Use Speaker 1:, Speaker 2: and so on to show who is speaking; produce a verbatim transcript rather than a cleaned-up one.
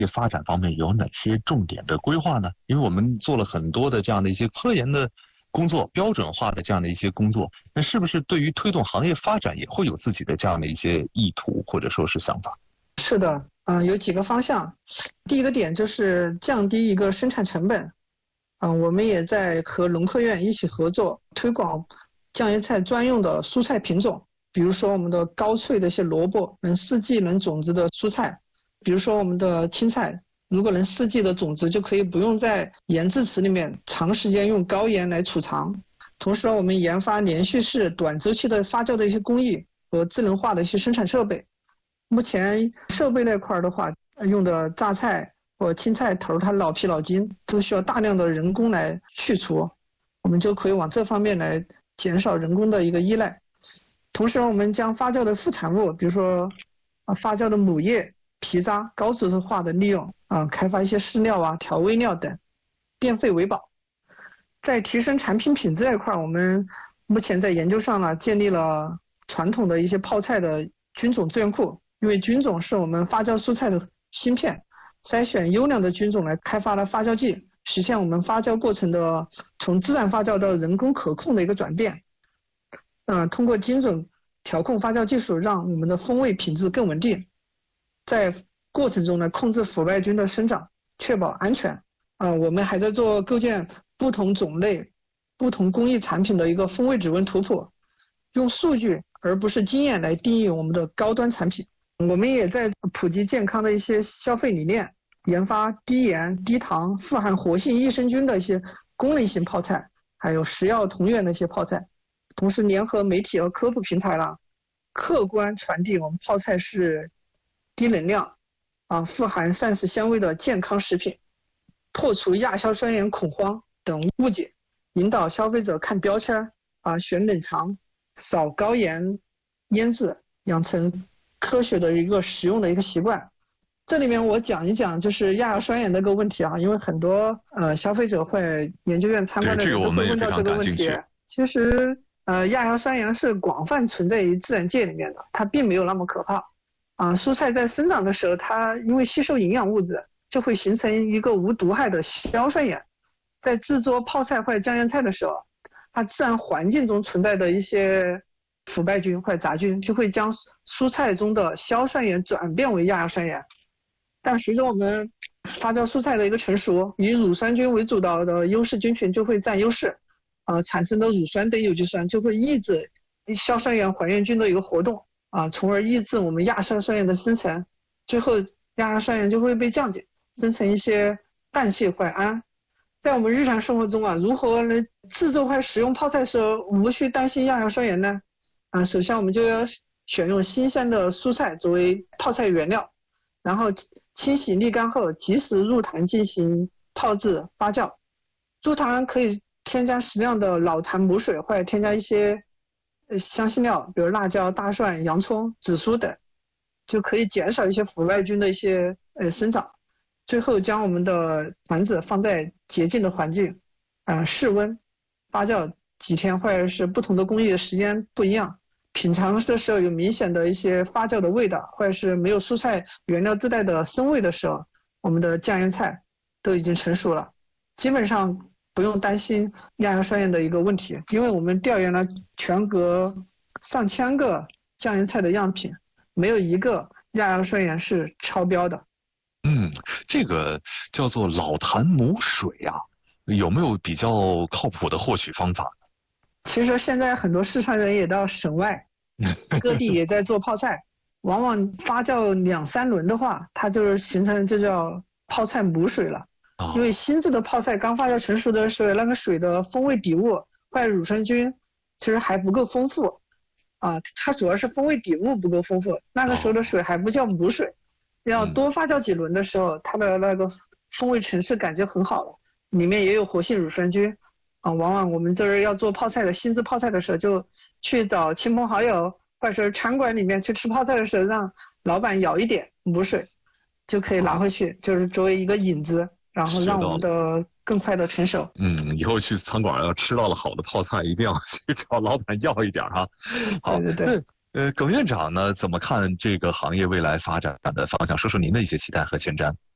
Speaker 1: 这发展方面有哪些重点的规划呢？因为我们做了很多的这样的一些科研的工作，标准化的这样的一些工作，那是不是对于推动行业发展也会有自己的这样的一些意图或者说是想法？
Speaker 2: 是的，嗯、呃，有几个方向。第一个点就是降低一个生产成本，嗯、呃，我们也在和农科院一起合作，推广酱椰菜专用的蔬菜品种，比如说我们的高脆的一些萝卜，能四季能种植的蔬菜，比如说我们的青菜，如果能四季的种植，就可以不用在盐制池里面长时间用高盐来储藏。同时，我们研发连续式短周期的发酵的一些工艺和智能化的一些生产设备。目前设备那块的话，用的榨菜或青菜头，它老皮老筋都需要大量的人工来去除，我们就可以往这方面来减少人工的一个依赖。同时，我们将发酵的副产物，比如说啊发酵的母叶、皮渣高质化的利用啊，开发一些饲料啊、调味料等，变废为宝。在提升产品品质这一块，我们目前在研究上呢，建立了传统的一些泡菜的菌种资源库。因为菌种是我们发酵蔬菜的芯片，筛选优良的菌种来开发了发酵剂，实现我们发酵过程的从自然发酵到人工可控的一个转变。嗯、呃，通过精准调控发酵技术，让我们的风味品质更稳定，在过程中呢控制腐败菌的生长，确保安全。呃，我们还在做构建不同种类、不同工艺产品的一个风味指纹图谱，用数据而不是经验来定义我们的高端产品。我们也在普及健康的一些消费理念，研发低盐、低糖、富含活性益生菌的一些功能性泡菜，还有食药同源的一些泡菜。同时，联合媒体和科普平台啦，客观传递我们泡菜是低能量啊、富含膳食纤维的健康食品，破除亚硝酸盐恐慌等误解，引导消费者看标签啊，选冷藏，少高盐腌制，养成科学的一个食用的一个习惯。这里面我讲一讲就是亚硝酸盐这个问题啊，因为很多呃消费者会研究院参观的人都会问到这个问题。其实呃亚硝酸盐是广泛存在于自然界里面的，它并没有那么可怕啊、呃。蔬菜在生长的时候，它因为吸收营养物质，就会形成一个无毒害的硝酸盐。在制作泡菜或者酱腌菜的时候，它自然环境中存在的一些腐败菌或者杂菌就会将蔬菜中的硝酸盐转变为亚硝酸盐。但随着我们发酵蔬菜的一个成熟，以乳酸菌为主导的优势菌群就会占优势，呃，产生的乳酸等有机酸就会抑制硝酸盐还原菌的一个活动啊、呃，从而抑制我们亚硝酸盐的生成，最后亚硝酸盐就会被降解，生成一些氮硒或胺。在我们日常生活中啊，如何来制作或使用泡菜的时候无需担心亚硝酸盐呢？啊，首先我们就要选用新鲜的蔬菜作为泡菜原料，然后清洗沥干后及时入坛进行泡制发酵。入坛可以添加适量的老坛母水，或者添加一些香辛料，比如辣椒、大蒜、洋葱、紫苏等，就可以减少一些腐败菌的一些呃生长。最后将我们的坛子放在洁净的环境，呃室温发酵几天，或者是不同的工艺的时间不一样，品尝的时候有明显的一些发酵的味道，或者是没有蔬菜原料自带的生味的时候，我们的酱腌菜都已经成熟了，基本上不用担心亚硝酸盐的一个问题，因为我们调研了全国上千个酱腌菜的样品，没有一个亚硝酸盐是超标的。
Speaker 1: 嗯，这个叫做老坛母水啊，有没有比较靠谱的获取方法？
Speaker 2: 其实现在很多四川人也到省外，各地也在做泡菜，往往发酵两三轮的话，它就是形成就叫泡菜母水了。哦、因为新制的泡菜刚发酵成熟的时候，那个水的风味底物或者乳酸菌其实还不够丰富啊，它主要是风味底物不够丰富，那个时候的水还不叫母水。哦要多发酵几轮的时候，它的那个风味层次感就很好了，里面也有活性乳酸菌啊。往往我们这儿要做泡菜的新制泡菜的时候，就去找亲朋好友，或者是餐馆里面去吃泡菜的时候，让老板舀一点母水，就可以拿回去，就是作为一个引子，然后让我们的更快的成熟。
Speaker 1: 嗯，以后去餐馆要吃到了好的泡菜，一定要去找老板要一点哈。好，
Speaker 2: 对对对。
Speaker 1: 呃，耿院长呢，怎么看这个行业未来发展的方向？说说您的一些期待和前瞻。